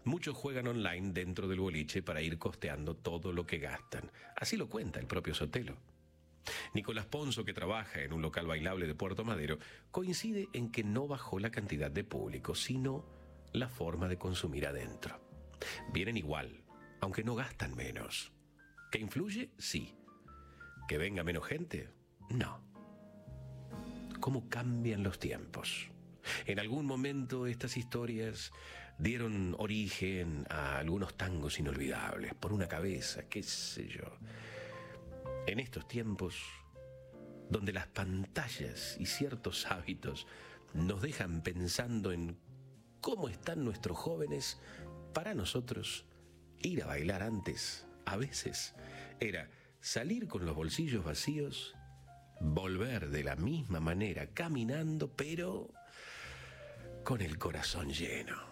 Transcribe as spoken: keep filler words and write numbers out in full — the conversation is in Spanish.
Muchos juegan online dentro del boliche para ir costeando todo lo que gastan. Así lo cuenta el propio Sotelo. Nicolás Ponzo, que trabaja en un local bailable de Puerto Madero, coincide en que no bajó la cantidad de público, sino la forma de consumir adentro. Vienen igual, aunque no gastan menos. ¿Que influye? Sí. ¿Que venga menos gente? No. ¿Cómo cambian los tiempos? En algún momento estas historias dieron origen a algunos tangos inolvidables, por una cabeza, qué sé yo. En estos tiempos, donde las pantallas y ciertos hábitos nos dejan pensando en cómo están nuestros jóvenes, para nosotros, ir a bailar antes, a veces, era salir con los bolsillos vacíos, volver de la misma manera, caminando, pero con el corazón lleno.